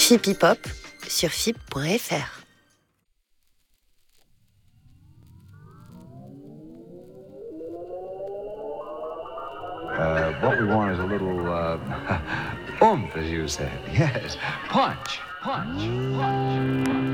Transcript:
Fip Hip Hop sur fip.fr. What we want is a little oomph, as you said. Yes, punch, punch, punch, punch.